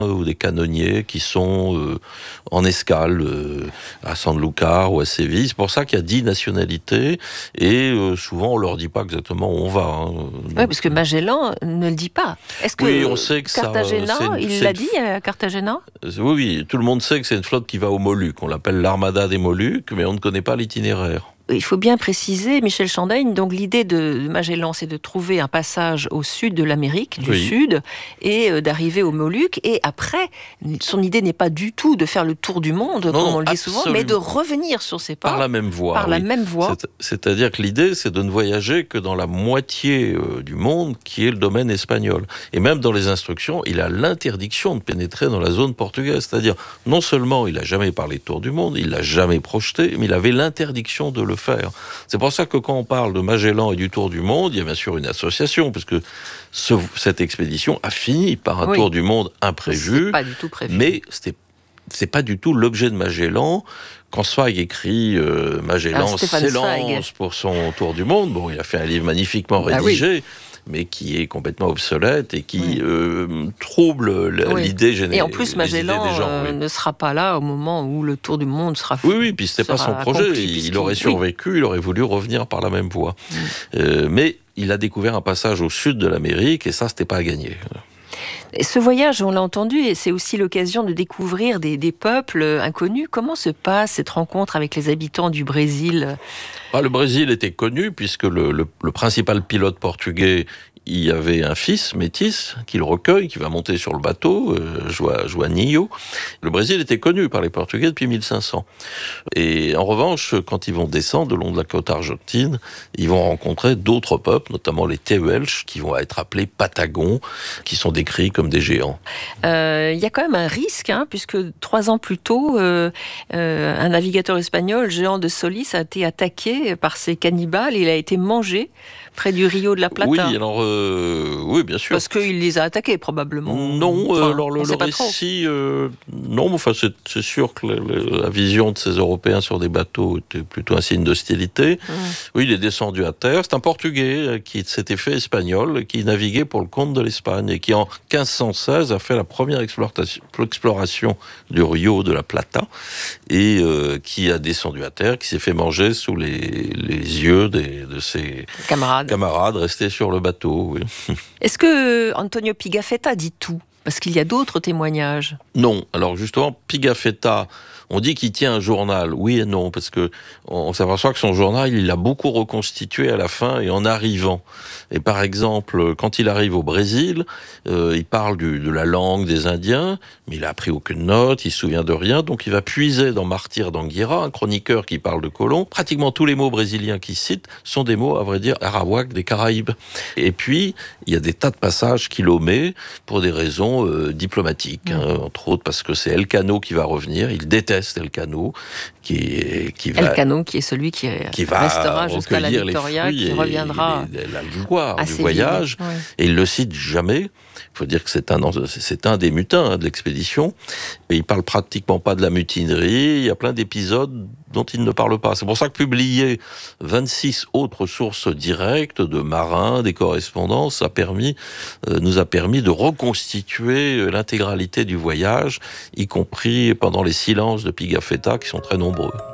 ou des canonniers qui sont en escale à Sanlúcar ou à Séville. C'est pour ça qu'il y a 10 nationalités et souvent on leur dit pas exactement où on va. Hein. Oui, parce que Magellan ne le dit pas. Est-ce que oui, on sait que Cartagena, il l'a dit à Cartagena ? Oui, tout le monde sait que c'est une flotte qui va aux Moluques. On l'appelle l'Armada des Moluques, mais on ne connaît pas l'itinéraire. Il faut bien préciser, Michel Chandaigne, donc l'idée de Magellan, c'est de trouver un passage au sud de l'Amérique, du sud, et d'arriver aux Moluques. Et après, son idée n'est pas du tout de faire le tour du monde, comme on le dit souvent, mais de revenir sur ses pas. Par la même voie. Par la même voie. C'est-à-dire que l'idée, c'est de ne voyager que dans la moitié du monde qui est le domaine espagnol. Et même dans les instructions, il a l'interdiction de pénétrer dans la zone portugaise. C'est-à-dire, non seulement il n'a jamais parlé de tour du monde, il l'a jamais projeté, mais il avait l'interdiction de le faire. C'est pour ça que quand on parle de Magellan et du Tour du Monde, il y a bien sûr une association, parce que cette expédition a fini par un Tour du Monde imprévu, pas du tout prévu. Mais c'est pas du tout l'objet de Magellan. Quand Zweig écrit Magellan s'élance pour son Tour du Monde, bon, il a fait un livre magnifiquement rédigé, mais qui est complètement obsolète et qui trouble l'idée générale. Et en plus, Magellan ne sera pas là au moment où le Tour du monde sera fait. Oui, puis c'était pas son projet. Il aurait survécu, il aurait voulu revenir par la même voie. Mais il a découvert un passage au sud de l'Amérique et ça, c'était pas à gagner. Et ce voyage, on l'a entendu, et c'est aussi l'occasion de découvrir des peuples inconnus. Comment se passe cette rencontre avec les habitants du Brésil ? Le Brésil était connu puisque le principal pilote portugais, il y avait un fils métis qui le recueille, qui va monter sur le bateau, Joaninho. Le Brésil était connu par les Portugais depuis 1500. Et en revanche, quand ils vont descendre le long de la côte argentine, ils vont rencontrer d'autres peuples, notamment les Tehuelches, qui vont être appelés Patagons, qui sont décrits comme des géants. Il y a quand même un risque, puisque 3 ans plus tôt, un navigateur espagnol, Jean de Solis, a été attaqué par ces cannibales. Il a été mangé près du Rio de la Plata. Oui, alors, oui, bien sûr. Parce qu'il les a attaqués, probablement. Non, alors le récit, non, enfin, c'est sûr que la vision de ces Européens sur des bateaux était plutôt un signe d'hostilité. Oui, il est descendu à terre. C'est un Portugais qui s'était fait espagnol, qui naviguait pour le compte de l'Espagne et qui, en 1516, a fait la première exploration du Rio de la Plata et qui a descendu à terre, qui s'est fait manger sous les yeux de ses camarades restés sur le bateau. Oui. Est-ce que Antonio Pigafetta dit tout ? Parce qu'il y a d'autres témoignages. Non. Alors justement, Pigafetta, on dit qu'il tient un journal. Oui et non, parce que on s'aperçoit que son journal, il l'a beaucoup reconstitué à la fin et en arrivant. Et par exemple, quand il arrive au Brésil, il parle de la langue des Indiens, mais il a pris aucune note, il se souvient de rien, donc il va puiser dans Martyr d'Anguera, un chroniqueur qui parle de colons. Pratiquement tous les mots brésiliens qu'il cite sont des mots, à vrai dire, arawak des Caraïbes. Et puis, il y a des tas de passages qu'il omet pour des raisons diplomatiques, entre autres parce que c'est Elcano qui va revenir. Il déteste Elcano, Elcano qui est celui qui restera jusqu'à la Victoria, qui reviendra la gloire du voyage, et il le cite jamais. Il faut dire que c'est un des mutins de l'expédition. Et il parle pratiquement pas de la mutinerie. Il y a plein d'épisodes dont il ne parle pas. C'est pour ça que publier 26 autres sources directes de marins, des correspondances, nous a permis de reconstituer l'intégralité du voyage, y compris pendant les silences de Pigafetta, qui sont très nombreux.